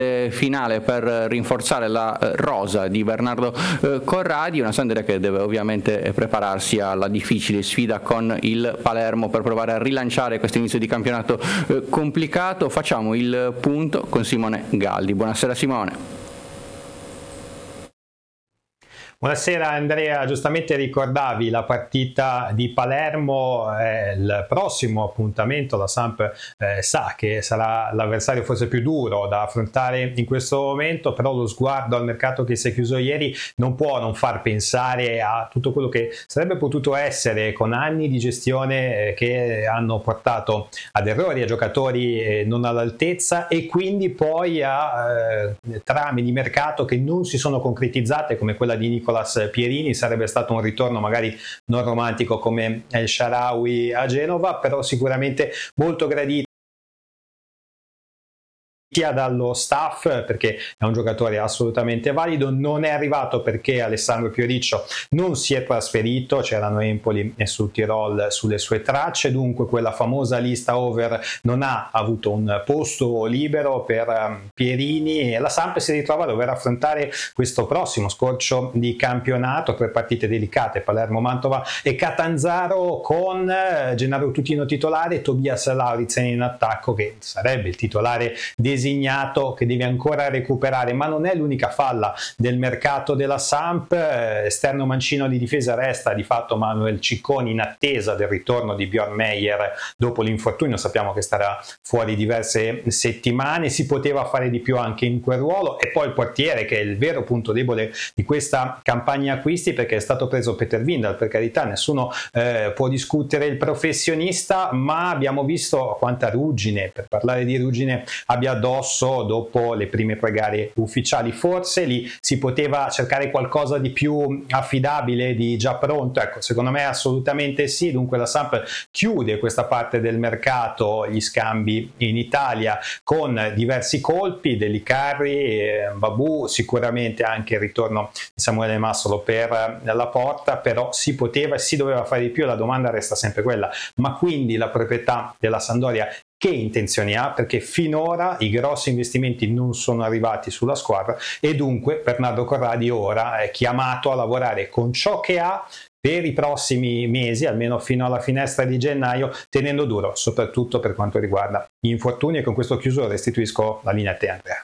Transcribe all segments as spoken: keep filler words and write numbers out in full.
finale per rinforzare la rosa di Bernardo Corradi, una Sampdoria che deve ovviamente prepararsi alla difficile sfida con il Palermo per provare a rilanciare questo inizio di campionato complicato. Facciamo il punto con Simone Galdi. Buonasera Simone. Buonasera Andrea, giustamente ricordavi la partita di Palermo, eh, il prossimo appuntamento la Samp eh, sa che sarà l'avversario forse più duro da affrontare in questo momento, però lo sguardo al mercato che si è chiuso ieri non può non far pensare a tutto quello che sarebbe potuto essere con anni di gestione eh, che hanno portato ad errori, a giocatori eh, non all'altezza e quindi poi a eh, trame di mercato che non si sono concretizzate come quella di Nicolas Pierini. Sarebbe stato un ritorno magari non romantico come El Shaarawy a Genova, però sicuramente molto gradito sia dallo staff perché è un giocatore assolutamente valido. Non è arrivato perché Alessandro Pioriccio non si è trasferito, c'erano Empoli e sul Tirol sulle sue tracce, dunque quella famosa lista over non ha avuto un posto libero per Pierini e la Samp si ritrova a dover affrontare questo prossimo scorcio di campionato, tre partite delicate: Palermo, Mantova e Catanzaro, con Gennaro Tutino titolare, Tobias Lauritsen in attacco che sarebbe il titolare designato che deve ancora recuperare, ma non è l'unica falla del mercato della Samp. Esterno mancino di difesa resta di fatto Manuel Cicconi in attesa del ritorno di Bjorn Meyer dopo l'infortunio, sappiamo che starà fuori diverse settimane. Si poteva fare di più anche in quel ruolo, e poi il portiere che è il vero punto debole di questa campagna acquisti, perché è stato preso Peter Windal, per carità nessuno eh, può discutere il professionista, ma abbiamo visto quanta ruggine, per parlare di ruggine, abbia addosso dopo le prime tre gare ufficiali. Forse lì si poteva cercare qualcosa di più affidabile, di già pronto. Ecco, secondo me assolutamente sì. Dunque la Samp chiude questa parte del mercato, gli scambi in Italia, con diversi colpi: Delicarri, eh, Babù, sicuramente anche il ritorno di Samuele Massolo per la porta, però si poteva e si doveva fare di più. La domanda resta sempre quella: ma quindi la proprietà della Sampdoria che intenzioni ha? Perché finora i grossi investimenti non sono arrivati sulla squadra e dunque Bernardo Corradi ora è chiamato a lavorare con ciò che ha per i prossimi mesi, almeno fino alla finestra di gennaio, tenendo duro soprattutto per quanto riguarda gli infortuni. E con questo chiuso restituisco la linea a te, Andrea.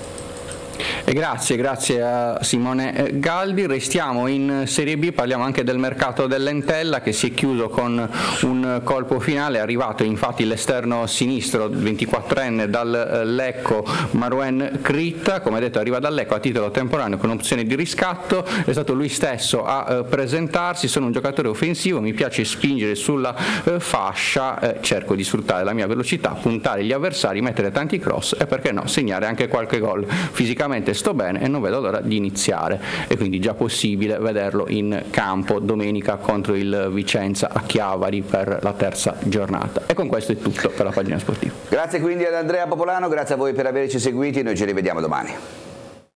E grazie, grazie a Simone Galdi. Restiamo in Serie B, parliamo anche del mercato dell'Entella che si è chiuso con un colpo finale. È arrivato infatti l'esterno sinistro ventiquattrenne dal Lecco, Marouane Kritta, come detto arriva dal Lecco a titolo temporaneo con opzione di riscatto. È stato lui stesso a presentarsi: sono un giocatore offensivo, mi piace spingere sulla fascia, cerco di sfruttare la mia velocità, puntare gli avversari, mettere tanti cross e perché no segnare anche qualche gol. Fisicamente sto bene e non vedo l'ora di iniziare, e quindi già possibile vederlo in campo domenica contro il Vicenza a Chiavari per la terza giornata. E con questo è tutto per la pagina sportiva. Grazie quindi ad Andrea Popolano, grazie a voi per averci seguiti, noi ci rivediamo domani.